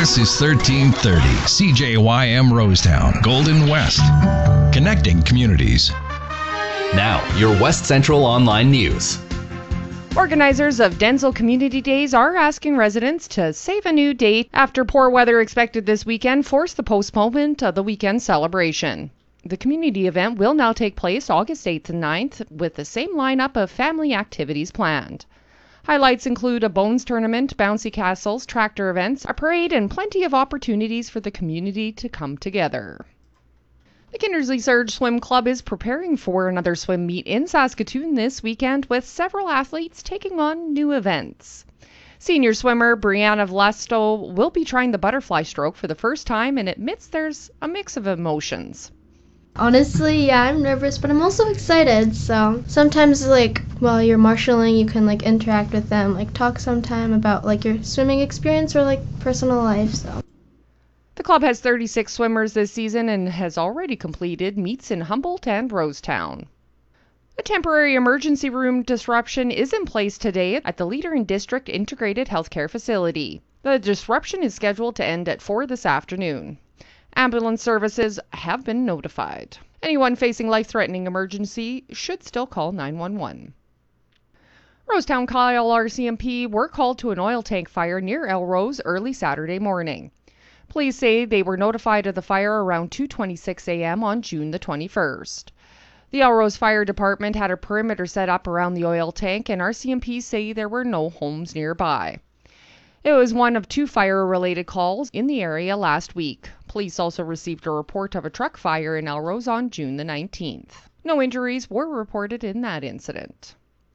This is 1330 CJYM Rosetown, Golden West. Connecting communities. Now, your West Central Online News. Organizers of Denzel Community Days are asking residents to save a new date after poor weather expected this weekend forced the postponement of the weekend celebration. The community event will now take place August 8th and 9th with the same lineup of family activities planned. Highlights include a bones tournament, bouncy castles, tractor events, a parade, and plenty of opportunities for the community to come together. The Kindersley Surge Swim Club is preparing for another swim meet in Saskatoon this weekend with several athletes taking on new events. Senior swimmer Brianna Vlasto will be trying the butterfly stroke for the first time and admits there's a mix of emotions. Honestly, yeah, I'm nervous, but I'm also excited. So sometimes, while you're marshalling, you can, interact with them, talk sometime about, your swimming experience or, personal life, so. The club has 36 swimmers this season and has already completed meets in Humboldt and Rosetown. A temporary emergency room disruption is in place today at the Leader in District Integrated Healthcare Facility. The disruption is scheduled to end at 4 this afternoon. Ambulance services have been notified. Anyone facing life-threatening emergency should still call 911. Rosetown Kyle RCMP were called to an oil tank fire near Elrose early Saturday morning. Police say they were notified of the fire around 2:26 a.m. on June the 21st. The Elrose Fire Department had a perimeter set up around the oil tank, and RCMP say there were no homes nearby. It was one of 2 fire-related calls in the area last week. Police also received a report of a truck fire in Elrose on June the 19th. No injuries were reported in that incident.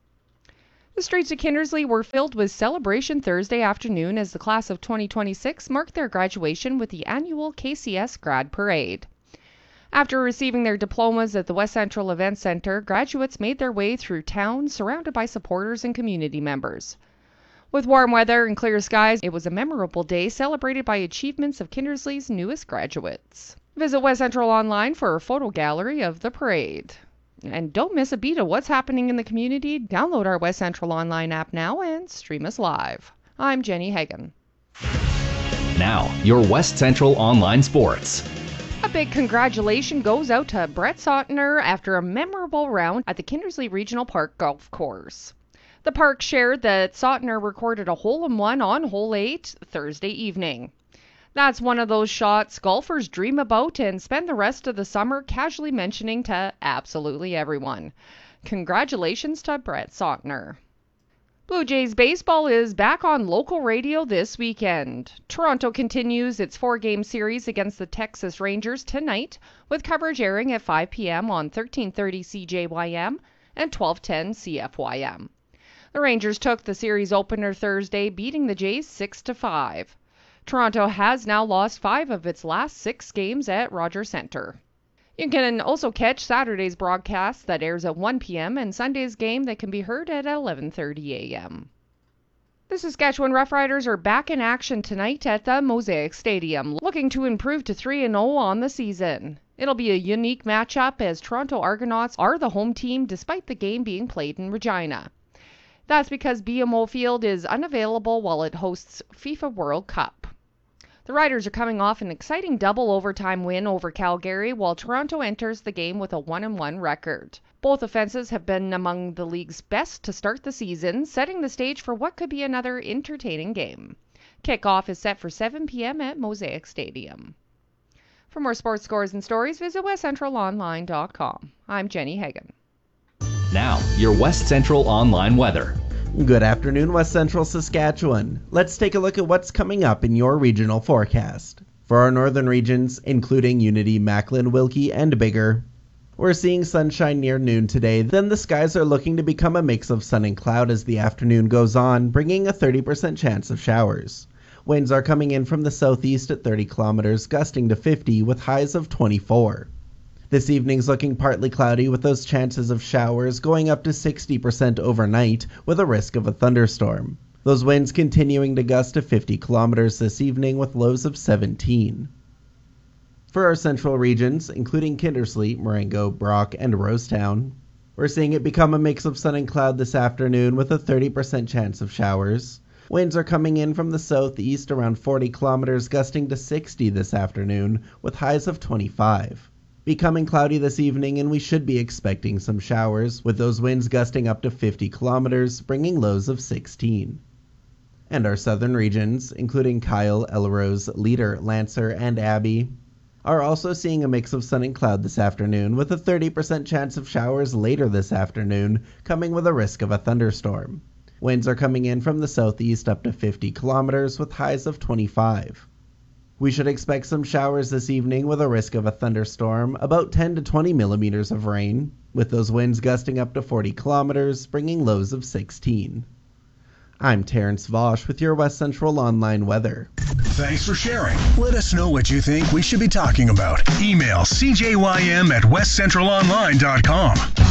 The streets of Kindersley were filled with celebration Thursday afternoon as the class of 2026 marked their graduation with the annual KCS Grad Parade. After receiving their diplomas at the West Central Event Center, graduates made their way through town surrounded by supporters and community members. With warm weather and clear skies, it was a memorable day celebrated by achievements of Kindersley's newest graduates. Visit West Central Online for a photo gallery of the parade. And don't miss a beat of what's happening in the community. Download our West Central Online app now and stream us live. I'm Jenny Hagan. Now, your West Central Online Sports. A big congratulations goes out to Brett Sautner after a memorable round at the Kindersley Regional Park Golf Course. The park shared that Sautner recorded a hole-in-one on hole 8 Thursday evening. That's one of those shots golfers dream about and spend the rest of the summer casually mentioning to absolutely everyone. Congratulations to Brett Sautner. Blue Jays baseball is back on local radio this weekend. Toronto continues its 4-game series against the Texas Rangers tonight, with coverage airing at 5 p.m. on 1330 CJYM and 1210 CFYM. The Rangers took the series opener Thursday, beating the Jays 6-5. Toronto has now lost 5 of its last 6 games at Rogers Centre. You can also catch Saturday's broadcast that airs at 1 p.m. and Sunday's game that can be heard at 11:30 a.m. The Saskatchewan Roughriders are back in action tonight at the Mosaic Stadium, looking to improve to 3-0 on the season. It'll be a unique matchup as Toronto Argonauts are the home team despite the game being played in Regina. That's because BMO Field is unavailable while it hosts FIFA World Cup. The Riders are coming off an exciting double overtime win over Calgary, while Toronto enters the game with a 1-1 record. Both offenses have been among the league's best to start the season, setting the stage for what could be another entertaining game. Kickoff is set for 7 p.m. at Mosaic Stadium. For more sports scores and stories, visit westcentralonline.com. I'm Jenny Hagan. Now, your West Central Online weather. Good afternoon, West Central Saskatchewan. Let's take a look at what's coming up in your regional forecast. For our northern regions, including Unity, Macklin, Wilkie, and Biggar, we're seeing sunshine near noon today, then the skies are looking to become a mix of sun and cloud as the afternoon goes on, bringing a 30% chance of showers. Winds are coming in from the southeast at 30 kilometers, gusting to 50 with highs of 24. This evening's looking partly cloudy with those chances of showers going up to 60% overnight with a risk of a thunderstorm. Those winds continuing to gust to 50 kilometers this evening with lows of 17. For our central regions, including Kindersley, Marengo, Brock, and Rosetown, we're seeing it become a mix of sun and cloud this afternoon with a 30% chance of showers. Winds are coming in from the southeast around 40 kilometers, gusting to 60 this afternoon, with highs of 25. Becoming cloudy this evening, and we should be expecting some showers, with those winds gusting up to 50 kilometers, bringing lows of 16. And our southern regions, including Kyle, Elrose, Leader, Lancer, and Abbey, are also seeing a mix of sun and cloud this afternoon, with a 30% chance of showers later this afternoon, coming with a risk of a thunderstorm. Winds are coming in from the southeast up to 50 kilometers, with highs of 25. We should expect some showers this evening with a risk of a thunderstorm, about 10 to 20 millimeters of rain, with those winds gusting up to 40 kilometers, bringing lows of 16. I'm Terrence Vosch with your West Central Online weather. Thanks for sharing. Let us know what you think we should be talking about. Email cjym@westcentralonline.com.